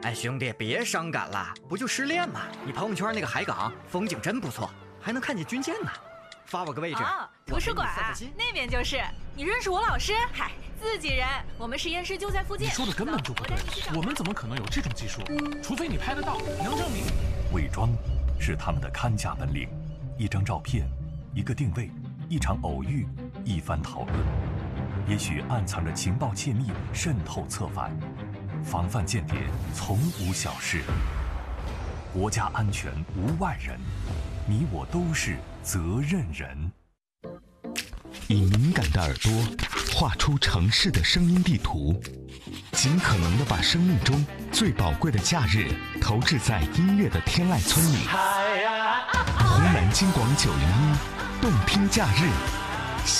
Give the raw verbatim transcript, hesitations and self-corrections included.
哎，兄弟，别伤感了，不就失恋吗？你朋友圈那个海港风景真不错，还能看见军舰呢。发我个位置。 哦，图书馆啊，那边就是。你认识我老师？嗨，自己人，我们实验室就在附近。 你说的根本就不对，我们怎么可能有这种技术？除非你拍得到，能证明。 伪装是他们的看家本领，一张照片，一个定位，一场偶遇，一番讨论，也许暗藏着情报窃密，渗透策反。防范间谍从无小事，国家安全无外人，你我都是责任人。 以敏感的耳朵画出城市的声音地图，尽可能的把生命中最宝贵的假日投掷在音乐的天籁村里。红蓝金广九零一，动听假日。